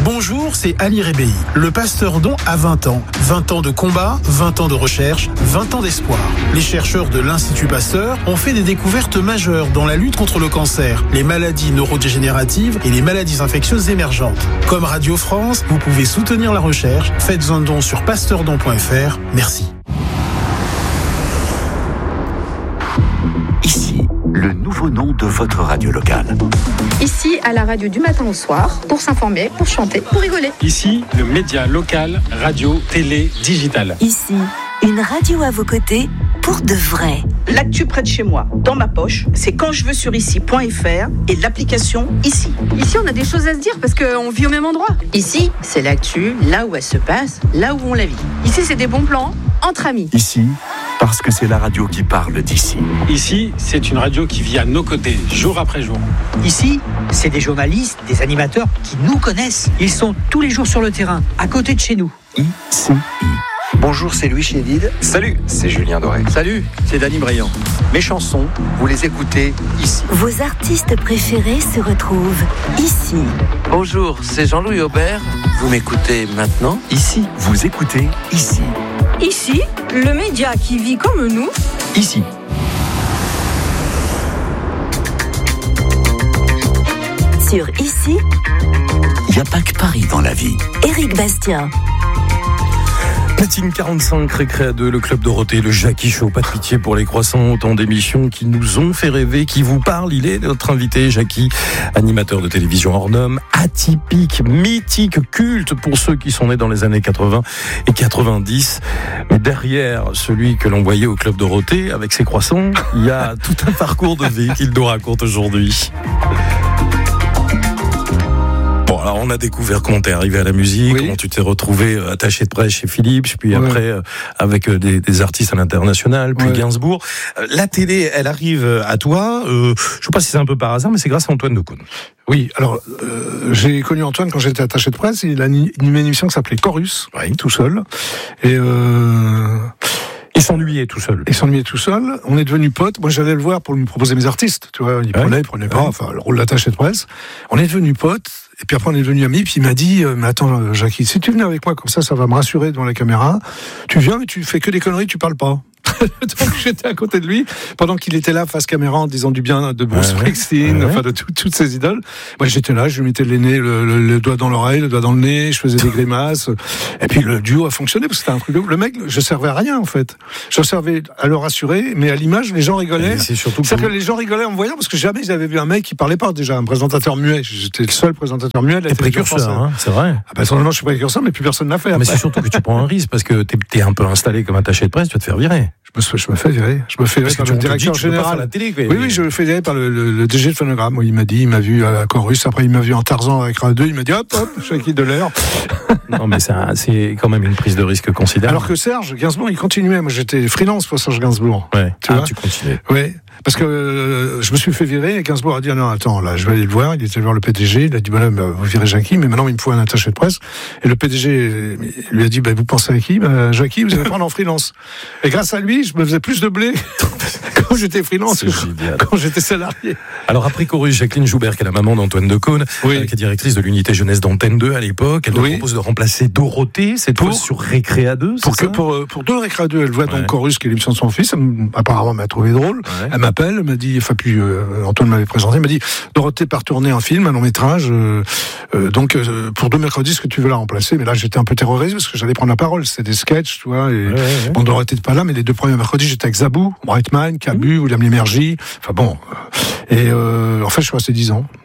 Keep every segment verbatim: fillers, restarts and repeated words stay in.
Bonjour, c'est Ali Rebéi. Le Pasteur Don a vingt ans. vingt ans de combat, vingt ans de recherche, vingt ans d'espoir. Les chercheurs de l'Institut Pasteur ont fait des découvertes majeures dans la lutte contre le cancer, les maladies neurodégénératives et les maladies infectieuses émergentes. Comme Radio France, vous pouvez soutenir la recherche. Faites un don sur pasteurdon point f r. Merci. Ici, le nouveau nom de votre radio locale. Ici, à la radio du matin au soir, pour s'informer, pour chanter, pour rigoler. Ici, le média local, radio, télé, digital. Ici, une radio à vos côtés, pour de vrai. L'actu près de chez moi, dans ma poche, c'est quand je veux sur ici point f r et l'application Ici. Ici, on a des choses à se dire parce qu'on vit au même endroit. Ici, c'est l'actu, là où elle se passe, là où on la vit. Ici, c'est des bons plans entre amis. Ici, parce que c'est la radio qui parle d'ici. Ici, c'est une radio qui vit à nos côtés, jour après jour. Ici, c'est des journalistes, des animateurs qui nous connaissent. Ils sont tous les jours sur le terrain, à côté de chez nous. Ici. Bonjour, c'est Louis Chédid. Salut, c'est Julien Doré. Salut, c'est Dany Briand. Mes chansons, vous les écoutez ici. Vos artistes préférés se retrouvent ici. Bonjour, c'est Jean-Louis Aubert. Vous m'écoutez maintenant ici. Vous écoutez ici. Ici, le média qui vit comme nous. Ici. Sur Ici, il n'y a pas que Paris dans la vie. Éric Bastien. Platine quarante-cinq, Récré à deux, le Club Dorothée, le Jackie Show, pas de pitié pour les croissants, autant d'émissions qui nous ont fait rêver, qui vous parlent. Il est notre invité, Jackie, animateur de télévision hors norme, atypique, mythique, culte pour ceux qui sont nés dans les années quatre-vingts et quatre-vingt-dix. Mais derrière celui que l'on voyait au Club Dorothée, avec ses croissants, il y a tout un parcours de vie qu'il nous raconte aujourd'hui. Alors on a découvert comment t'es arrivé à la musique, oui. Comment tu t'es retrouvé attaché de presse chez Philips, puis ouais. après euh, avec des, des artistes à l'international, puis ouais. Gainsbourg. Euh, la télé, elle arrive à toi, euh, je sais pas si c'est un peu par hasard, mais c'est grâce à Antoine Decaune. Oui, alors euh, j'ai connu Antoine quand j'étais attaché de presse, il a animé une émission qui s'appelait Chorus, oui. tout seul, et... Euh... Il s'ennuyait tout seul. Il s'ennuyait tout seul. On est devenus potes. Moi, j'allais le voir pour lui proposer mes artistes. Tu vois, il prenait, ouais. il prenait pas. Ouais. Enfin, le rôle d'attaché de presse. On est devenus potes. Et puis après, on est devenus amis. Puis il m'a dit, euh, mais attends, Jackie, si tu venais avec moi comme ça, ça va me rassurer devant la caméra. Tu viens, mais tu fais que des conneries, tu parles pas. Donc j'étais à côté de lui pendant qu'il était là face caméra en disant du bien de Bruce ouais, Springsteen, ouais. enfin de tout, toutes ses idoles. Moi j'étais là, je lui mettais le nez, le, le, le doigt dans l'oreille, le doigt dans le nez, je faisais des grimaces. Et puis le duo a fonctionné parce que c'était un truc de... Le mec, je servais à rien en fait. Je servais à le rassurer, mais à l'image les gens rigolaient. C'est surtout que... que les gens rigolaient en me voyant parce que jamais ils avaient vu un mec qui parlait pas déjà, un présentateur muet. J'étais le seul présentateur muet de la télévision française. Hein, c'est vrai. Ah ben certainement je suis précurseur, mais plus personne n'a fait. Mais après. c'est surtout que tu prends un risque parce que t'es, t'es un peu installé comme attaché de presse, tu vas te faire virer. Je me, je me fais virer. Je me fais virer par le directeur général. La télé, oui, oui, je me fais virer par le, le, le D G de Phonogramme. Il m'a dit, il m'a vu à Chorus. Après, il m'a vu en Tarzan avec Radio deux. Il m'a dit, hop, hop, Jackie de l'air. Non, mais c'est, un, c'est quand même une prise de risque considérable. Alors que Serge Gainsbourg, il continuait. Moi, j'étais freelance pour Serge Gainsbourg. Ouais. Tu ah, vois tu continuais. Oui. Parce que euh, je me suis fait virer et Gainsbourg a dit, ah non, attends, là, je vais aller le voir. Il était voir le P D G. Il a dit, bah, bah, vous virez Jackie, mais maintenant, il me faut un attaché de presse. Et le P D G lui a dit, bah, vous pensez à qui? Bah, Jackie, vous allez prendre en freelance. Et grâce à lui, je me faisais plus de blé quand j'étais freelance que quand j'étais salarié. Alors après Chorus, Jacqueline Joubert, qui est la maman d'Antoine Decaune, oui. euh, qui est directrice de l'unité jeunesse d'Antenne deux à l'époque, elle te oui. propose de remplacer Dorothée, cette fois sur Récré à deux, c'est pour ça que pour pour deux Récré à deux, elle voit ouais. donc Chorus, qui est l'émission de son fils. Elle, apparemment, m'a trouvé drôle. Ouais. Elle m'appelle, elle m'a dit, enfin puis euh, Antoine m'avait présenté, elle m'a dit, Dorothée part tourner un film, un long métrage. Euh, euh, donc euh, pour deux mercredis, est-ce que tu veux la remplacer? Mais là, j'étais un peu terrorisé parce que j'allais prendre la parole. C'était des sketchs, tu vois. Et, ouais, ouais. Bon, Dorothée n'était pas là, mais les deux premiers mercredis, j'étais avec Zabou, Brightman, Cabu, mmh. William Lémergie. Enfin bon. Et euh, en fait, je suis resté dix ans.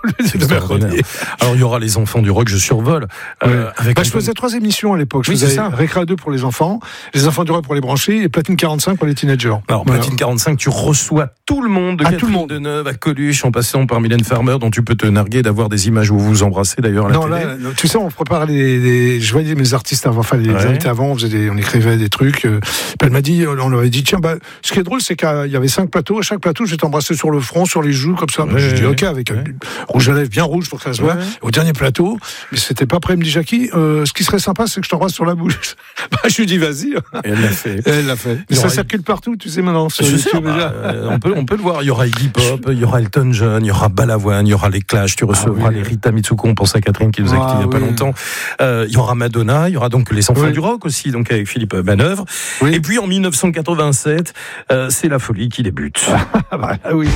Alors il y aura les enfants du rock, je survole. Euh, ouais. avec bah, je faisais trois émissions à l'époque. Je oui, faisais Récré à deux pour les enfants, les enfants du rock pour les branchés et Platine quarante-cinq pour les teenagers. Alors voilà. Platine quarante-cinq, tu reçois tout le monde, de ah, Catherine Deneuve à Coluche, en passant par Mylène Farmer, dont tu peux te narguer d'avoir des images où vous vous embrassez d'ailleurs à la non, télé. Là, tu sais, on prépare les, les... je voyais mes artistes avant, enfin les ouais. invités avant, on faisait des, on écrivait des trucs. Euh, elle m'a dit, on leur avait dit, tiens, bah, ce qui est drôle, c'est qu'il y avait cinq plateaux. À chaque plateau, je vais t'embrasser sur le front, sur les joues, comme ça. Ouais, bah, je dis, ok, avec ouais. rouge à lèvres bien rouge pour que ça se voit, ouais. Au dernier plateau, mais c'était pas prêt. Elle me dit, Jackie, euh, ce qui serait sympa, c'est que je t'embrasse sur la bouche. Bah, je lui dis, vas-y. Et elle l'a fait. Et elle l'a fait. Mais ça aura... circule partout, tu sais, maintenant. Sur je YouTube, sais, bah, euh, on, peut, on peut le voir. Il y aura Iggy Pop, il y aura Elton John, il y aura Balavoine, il y aura les Clash, tu recevras ah, oui. les Rita Mitsuko, on pense à Catherine qui nous a quittés ah, il n'y a oui. pas longtemps. Euh, il y aura Madonna, il y aura donc les enfants oui. du rock aussi, donc avec Philippe Manœuvre. Oui. Et puis en dix-neuf cent quatre-vingt-sept, euh, c'est la folie qui débute. Ah bah, oui.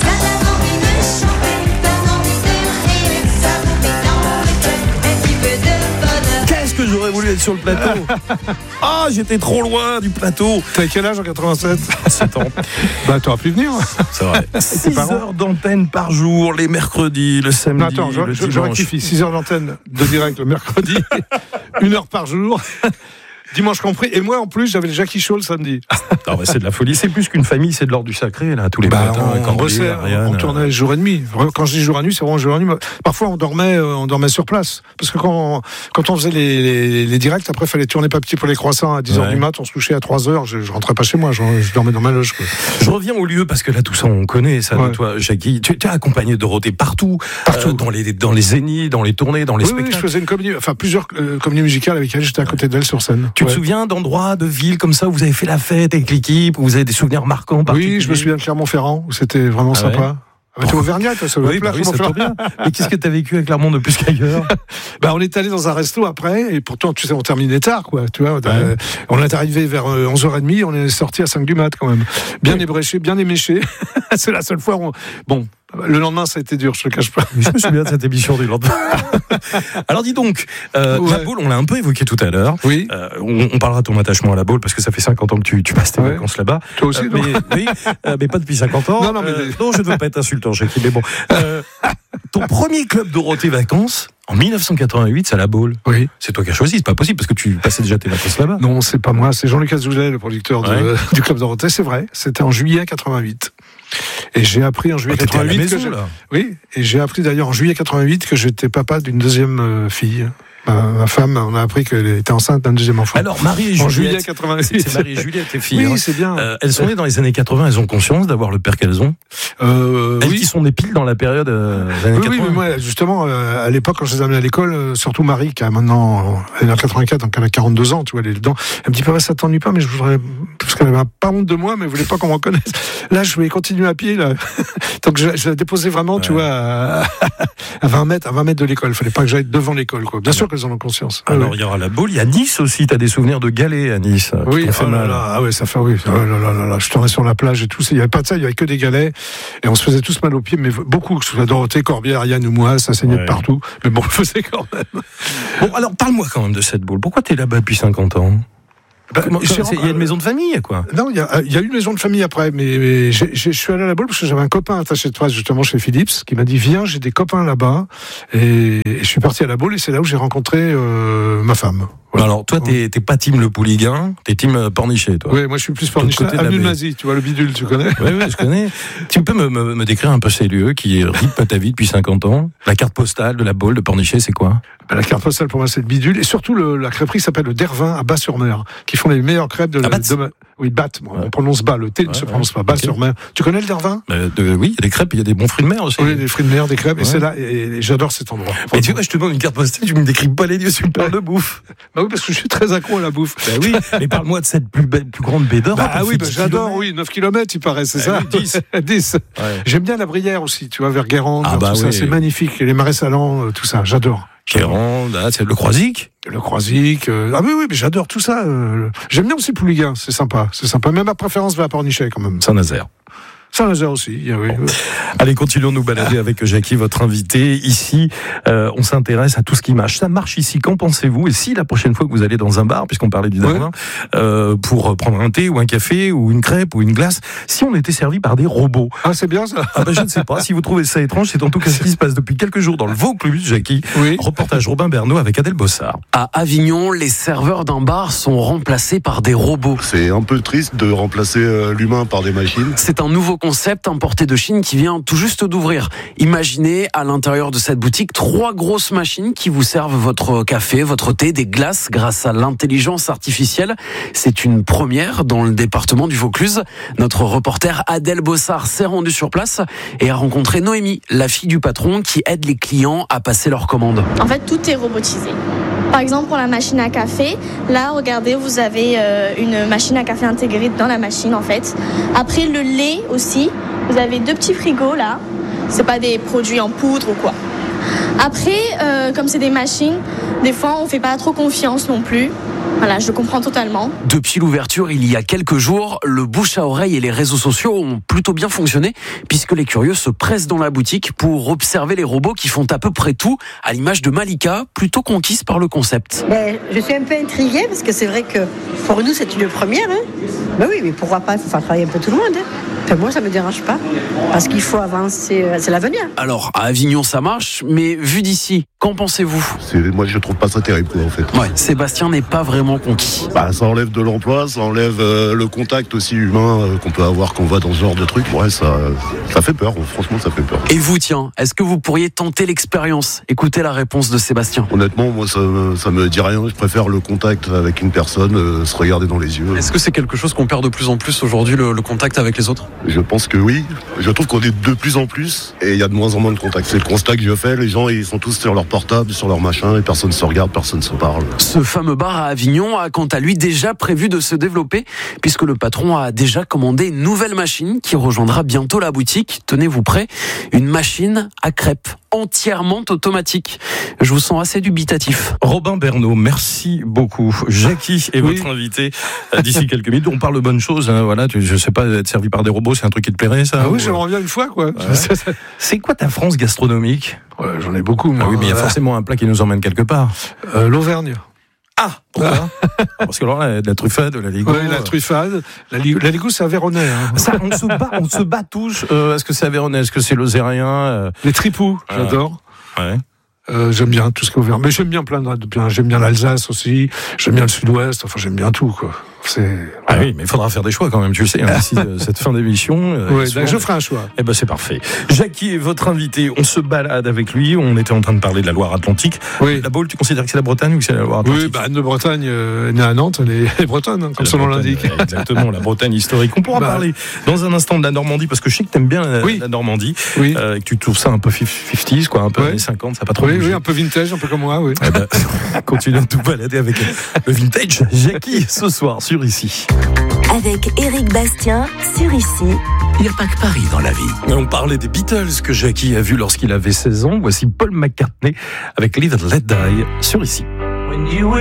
Qu'est-ce que j'aurais voulu être sur le plateau. Ah, j'étais trop loin du plateau. T'as quel âge en quatre-vingt-sept? sept ans. Bah, t'aurais pu venir. C'est vrai. six heures d'antenne par jour, les mercredis, le samedi, non, attends, je, le je, dimanche. Je rectifie, six heures d'antenne de direct le mercredi, une heure par jour. Dimanche compris. Et moi, en plus, j'avais le Jackie Show le samedi. Non, bah, c'est de la folie. C'est plus qu'une famille, c'est de l'ordre du sacré, là, tous les bah, matins. On, on bossait, on tournait jour et demi. Quand je dis jour et nuit, c'est vraiment jour et nuit. Parfois, on dormait, on dormait sur place. Parce que quand, quand on faisait les, les, les directs, après, il fallait tourner papier pour les croissants à dix heures ouais. du mat. On se couchait à trois heures. Je, je rentrais pas chez moi. Je, je dormais dans ma loge, quoi. Je reviens au lieu, parce que là, tout ça, on connaît ça ouais. de toi, Jackie. Tu, tu as accompagné Dorothée partout. Partout. Euh, dans les, dans les zéniths, dans les tournées, dans les oui, spectacles. Oui, je faisais une comédie, enfin, plusieurs euh, comédies musicales avec elle. J'étais à côté d'elle sur scène. Tu ouais. te souviens d'endroits de villes comme ça où vous avez fait la fête avec l'équipe, où vous avez des souvenirs marquants? Oui, je me souviens de Clermont-Ferrand, où c'était vraiment ah sympa. Ouais. Ah bah, t'es Auvergnat, toi, ça oui, bah oui, ça tombe bien. Mais qu'est-ce que t'as vécu à Clermont de plus qu'ailleurs? Bah, on est allé dans un resto après, et pourtant, tu sais, on terminait tard, quoi, tu vois. Ouais. Euh, on est arrivé vers onze heures trente, on est sorti à cinq du mat, quand même. Bien oui. ébréché, bien éméché. C'est la seule fois où on... Bon. Le lendemain, ça a été dur, je te le cache pas. Je me souviens de cette émission du lendemain. Alors dis donc, euh, ouais. la boule, on l'a un peu évoqué tout à l'heure. Oui. Euh, on, on parlera de ton attachement à la boule parce que ça fait cinquante ans que tu, tu passes tes ouais. vacances là-bas. Toi aussi, euh, mais, oui, euh, mais pas depuis cinquante ans. Non, non, mais... Euh, non je ne veux pas être insultant, Jackie, mais bon. Euh, ton premier club Dorothée Vacances, en dix-neuf cent quatre-vingt-huit, c'est à la Baule. Oui. C'est toi qui as choisi, c'est pas possible parce que tu passais déjà tes vacances là-bas. Non, c'est pas moi, c'est Jean-Luc Azoulay, le producteur de, ouais. du club Dorothée, c'est vrai. C'était en juillet quatre-vingt-huit. Et j'ai appris en juillet oh, quatre-vingt-huit maison, que je... là. oui, et j'ai appris d'ailleurs en juillet quatre-vingt-huit que j'étais papa d'une deuxième euh, fille. Ma, ma femme, on a appris qu'elle était enceinte d'un deuxième enfant. Alors Marie et Juliette, en juillet quatre-vingt-huit. C'est Marie et Juliette, tes filles. Oui, hein. c'est bien. Euh, elles sont nées dans les années quatre-vingts. Elles ont conscience d'avoir le père qu'elles ont. Euh, elles oui. qui sont nées pile dans la période euh, des années oui, quatre-vingts. Oui, mais moi, justement, euh, à l'époque, quand je les amenais à l'école, euh, surtout Marie, qui a maintenant, elle est en quatre-vingt-quatre, donc elle a quarante-deux ans, tu vois, elle est dedans. Elle me dit, papa, ça t'ennuie pas, mais je voudrais, parce qu'elle avait pas honte de moi, mais elle voulait pas qu'on me reconnaisse. Là, je voulais continuer à pied, là. Donc, je, je la déposais vraiment, ouais. tu vois, à, à vingt mètres, à vingt mètres de l'école. Il fallait pas que j'aille devant l'école, quoi. Bien ah, sûr qu'elles en ont conscience. Alors, il y aura la Baule, il y a Nice aussi. T'as des souvenirs de galets à Nice? Oui, oh là là, ah ouais, ça fait, oui. Oh là là là là. Je tournais sur la plage et tout. Il y avait pas de ça, il y avait que des galets. Et on se faisait tous mal aux pieds, mais beaucoup. Que ce soit Dorothée, Corbière, Yann ou moi, ça saignait ouais. de partout. Mais bon, on le faisait quand même. Bon, alors, parle-moi quand même de cette Baule. Pourquoi t'es là-bas depuis cinquante ans? Bah, il y a une maison de famille, quoi. Non, il y a, il y a une maison de famille après, mais, mais j'ai, j'ai, je suis allé à la Baule parce que j'avais un copain attaché de presse justement chez Philips qui m'a dit viens, j'ai des copains là-bas, et, et je suis parti à la Baule et c'est là où j'ai rencontré euh, ma femme. Voilà. Alors toi, t'es, t'es pas team le Pouliguen, t'es team Pornichet, toi. Oui, moi je suis plus Pornichet. Avenue de Mazie, tu vois le bidule, tu connais? Oui, oui, je connais. Tu peux me, me, me décrire un peu ces lieux qui rythment ta vie depuis cinquante ans? La carte postale de la Baule de Pornichet, c'est quoi? Ben, la carte postale pour moi c'est le bidule et surtout le, la crêperie s'appelle le Dervin à Bas-sur-Mer, qui font les meilleures crêpes de la. Ah, de, oui, Bat, ouais. On prononce bas, le T ne ouais, se prononce pas. Bas-sur-Mer. Okay. Tu connais le Dervin? euh, de, Oui, il y a des crêpes, il y a des bons fruits de mer aussi. Oui, des fruits de mer, des crêpes, ouais. Et c'est là, et, et j'adore cet endroit. Et tu vois, je te demande une carte postale, tu me décris pas les lieux, tu me parles de bouffe. Bah oui, parce que je suis très accro à la bouffe. Bah oui, mais parle-moi de cette plus belle, plus grande baie d'Europe. Bah oui, bah j'adore, oui, neuf kilomètres, il paraît, c'est bah ça? Oui, dix. dix. Ouais. J'aime bien la Brière aussi, tu vois, vers Guérande, ah bah tout oui. ça, c'est magnifique. Et les marais salants, tout ça, j'adore. Guérande, là, c'est le Croisic. Le Croisic. Euh, ah oui, oui, mais j'adore tout ça. Euh, j'aime bien aussi Pouliguen, c'est sympa, c'est sympa. Même ma préférence va à Pornichet, quand même. Saint-Nazaire. Saint-Nazaire aussi, oui. Bon. Allez, continuons de nous balader avec Jackie, votre invité. Ici, euh, on s'intéresse à tout ce qui marche. Ça marche ici, qu'en pensez-vous? Et si la prochaine fois que vous allez dans un bar, puisqu'on parlait du Darwin, ouais. euh, pour prendre un thé ou un café ou une crêpe ou une glace, si on était servi par des robots? Ah, c'est bien ça. Ah ben, je ne sais pas. Si vous trouvez ça étrange, c'est en tout cas ce qui se passe depuis quelques jours dans le Vaucluse, Jackie. Oui. Reportage Robin Bernot avec Adèle Bossard. À Avignon, les serveurs d'un bar sont remplacés par des robots. C'est un peu triste de remplacer euh, l'humain par des machines. C'est un nouveau concept concept importé de Chine qui vient tout juste d'ouvrir. Imaginez à l'intérieur de cette boutique trois grosses machines qui vous servent votre café, votre thé, des glaces grâce à l'intelligence artificielle. C'est une première dans le département du Vaucluse. Notre reporter Adèle Bossard s'est rendue sur place et a rencontré Noémie, la fille du patron qui aide les clients à passer leurs commandes. En fait, tout est robotisé. Par exemple, pour la machine à café, là, regardez, vous avez euh, une machine à café intégrée dans la machine, en fait. Après, le lait aussi, vous avez deux petits frigos, là. C'est pas des produits en poudre ou quoi. Après, euh, comme c'est des machines, des fois, on fait pas trop confiance non plus. Voilà, je comprends totalement. Depuis l'ouverture, il y a quelques jours, le bouche à oreille et les réseaux sociaux ont plutôt bien fonctionné puisque les curieux se pressent dans la boutique pour observer les robots qui font à peu près tout, à l'image de Malika, plutôt conquise par le concept. Mais je suis un peu intriguée parce que c'est vrai que pour nous, c'est une première. Hein. Ben oui, mais pourquoi pas, il faut faire travailler un peu tout le monde. Hein. Enfin, moi, ça me dérange pas parce qu'il faut avancer, c'est l'avenir. Alors, à Avignon, ça marche, mais vu d'ici, qu'en pensez-vous ? c'est, Moi, je trouve pas ça terrible, quoi, en fait. Ouais, Sébastien n'est pas vraiment conquis. Bah, ça enlève de l'emploi, ça enlève euh, le contact aussi humain euh, qu'on peut avoir quand on va dans ce genre de truc. Ouais, ça, ça fait peur, franchement, ça fait peur. Et vous, tiens, est-ce que vous pourriez tenter l'expérience ? Écoutez la réponse de Sébastien. Honnêtement, moi, ça, ça me dit rien. Je préfère le contact avec une personne, euh, se regarder dans les yeux. Est-ce que c'est quelque chose qu'on perd de plus en plus aujourd'hui, le, le contact avec les autres ? Je pense que oui. Je trouve qu'on est de plus en plus et il y a de moins en moins de contact. C'est le constat que je fais. Les gens, ils sont tous sur leur portable, sur leur machin, et personne se regarde, personne se parle. Ce fameux bar à Avignon a quant à lui déjà prévu de se développer puisque le patron a déjà commandé une nouvelle machine qui rejoindra bientôt la boutique. Tenez-vous prêts, une machine à crêpes entièrement automatique. Je vous sens assez dubitatif. Robin Bernot, merci beaucoup. Jackie est oui. votre invité d'ici quelques minutes. On parle de bonnes choses. Hein, voilà, je sais pas, être servi par des robots, c'est un truc qui te plairait, ça ? Ah oui, ou... j'aimerais bien une fois, quoi. Ouais. C'est quoi ta France gastronomique ? Ouais, j'en ai beaucoup, moi. Ah oui, mais il y a forcément un plat qui nous emmène quelque part. Euh, L'Auvergne. Ah, pourquoi ? Parce que alors là, de la truffade, de la ligo. Oui, la truffade. La, li- la ligo, c'est Aveyronais. Hein. Ça, on se bat, on se bat tous. Euh, est-ce que c'est Aveyronais ? Est-ce que c'est Lozérien ? euh... Les tripous, j'adore. Ouais. Euh, j'aime bien tout ce qui est ouvert. Mais j'aime bien plein de bien. J'aime bien l'Alsace aussi. J'aime bien le Sud-Ouest. Enfin, j'aime bien tout, quoi. C'est. Ah voilà. oui, mais il faudra faire des choix quand même, tu le sais. Hein, d'ici cette fin d'émission. Euh, oui, souvent, je ferai un choix. Eh ben c'est parfait. Jackie est votre invité. On se balade avec lui. On était en train de parler de la Loire-Atlantique. Oui. La Baule, tu considères que c'est la Bretagne ou que c'est la Loire-Atlantique ? Oui, bah Anne de Bretagne, euh, née à Nantes, elle est, elle est bretonne, hein, comme son nom l'indique. Exactement, la Bretagne historique. On pourra bah, parler dans un instant de la Normandie parce que je sais que t'aimes bien la, oui. la Normandie. Oui. Euh, que tu trouves ça un peu cinquante, quoi, un peu ouais. années cinquante, ça n'a pas trop Oui, bougé. oui, un peu vintage, un peu comme moi, oui. Eh ben, continue à tout balader avec le vintage. Jackie ce soir sur Ici. Avec Éric Bastien sur Ici. Il n'y a pas que Paris dans la vie. On parlait des Beatles que Jackie a vu lorsqu'il avait seize ans. Voici Paul McCartney avec Live and Let Die sur Ici.